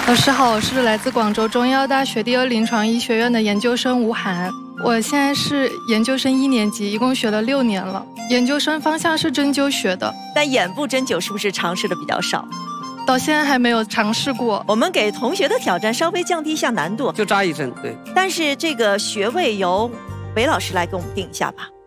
老师好，我是来自广州中医药大学第2临床医学院的研究生吴涵。我现在是研究生1年级，一共学了6年了。研究生方向是针灸学的， 但眼部针灸是不是尝试的比较少？ 到现在还没有尝试过。 我们给同学的挑战稍微降低一下难度， 就扎一针，对。 但是这个穴位由韦老师来给我们定一下吧。